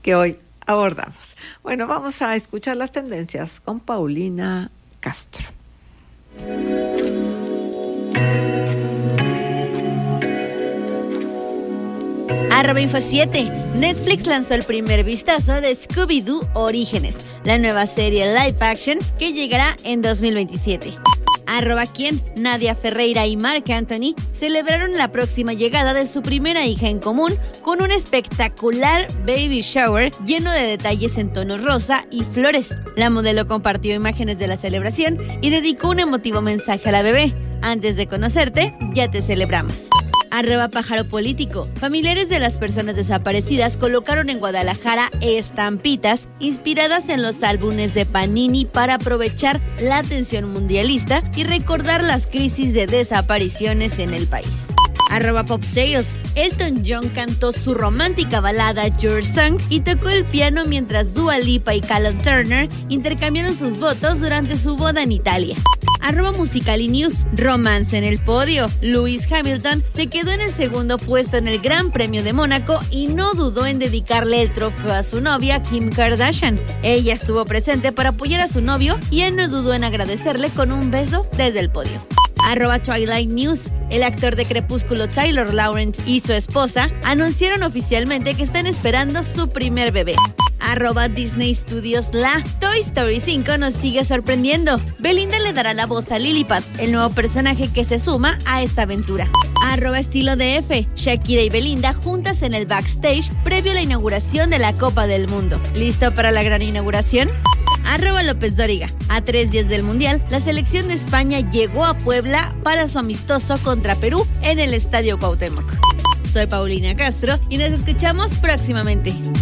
que hoy abordamos. Bueno, vamos a escuchar las tendencias con Paulina Castro. @Info7. Netflix lanzó el primer vistazo de Scooby-Doo Orígenes, la nueva serie live action que llegará en 2027. @Quién. Nadia Ferreira y Marc Anthony celebraron la próxima llegada de su primera hija en común con un espectacular baby shower lleno de detalles en tonos rosa y flores. La modelo compartió imágenes de la celebración y dedicó un emotivo mensaje a la bebé: antes de conocerte, ya te celebramos. @Pájaro Político. Familiares de las personas desaparecidas colocaron en Guadalajara estampitas inspiradas en los álbumes de Panini para aprovechar la atención mundialista y recordar las crisis de desapariciones en el país. @Poptales. Elton John cantó su romántica balada Your Song y tocó el piano mientras Dua Lipa y Callum Turner intercambiaron sus votos durante su boda en Italia. @Musically News. Romance en el podio. Lewis Hamilton se quedó en el segundo puesto en el Gran Premio de Mónaco y no dudó en dedicarle el trofeo a su novia Kim Kardashian. Ella estuvo presente para apoyar a su novio y él no dudó en agradecerle con un beso desde el podio. @Twilight News. El actor de Crepúsculo Taylor Lautner y su esposa anunciaron oficialmente que están esperando su primer bebé. @Disney Studios La. Toy Story 5 nos sigue sorprendiendo. Belinda le dará la voz a Lilliput, el nuevo personaje que se suma a esta aventura. @Estilo DF. Shakira y Belinda juntas en el backstage previo a la inauguración de la Copa del Mundo. ¿Listo para la gran inauguración? @López Dóriga. A 3 días del Mundial, la selección de España llegó a Puebla para su amistoso contra Perú en el Estadio Cuauhtémoc. Soy Paulina Castro y nos escuchamos próximamente.